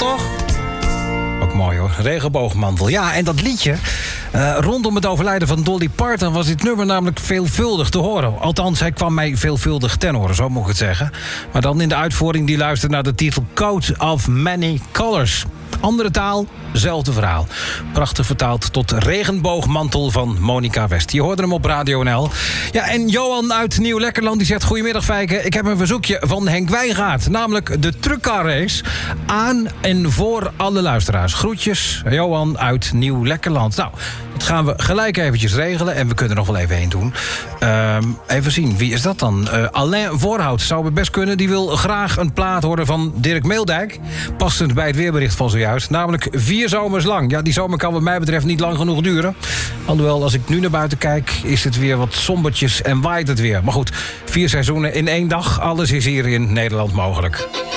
toch? Ook mooi hoor, regenboogmantel. Ja, en dat liedje, rondom het overlijden van Dolly Parton was dit nummer namelijk veelvuldig te horen. Althans, hij kwam mij veelvuldig ten horen, zo moet ik het zeggen. Maar dan in de uitvoering die luistert naar de titel Coat of Many Colors. Andere taal, zelfde verhaal. Prachtig vertaald tot regenboogmantel van Monica West. Je hoorde hem op Radio NL. Ja, en Johan uit Nieuw-Lekkerland die zegt: goedemiddag Fijke, ik heb een verzoekje van Henk Wijngaard. Namelijk de truckcar race aan en voor alle luisteraars. Groetjes, Johan uit Nieuw-Lekkerland. Nou, dat gaan we gelijk eventjes regelen. En we kunnen er nog wel even heen doen. Even zien, wie is dat dan? Alain Voorhout zou het best kunnen. Die wil graag een plaat horen van Dirk Meeldijk. Passend bij het weerbericht van zojuist. Namelijk 4 zomers lang. Ja, die zomer kan wat mij betreft niet lang genoeg duren. Alhoewel, als ik nu naar buiten kijk, is het weer wat sombertjes en waait het weer. Maar goed, 4 seizoenen in 1 dag. Alles is hier in Nederland mogelijk.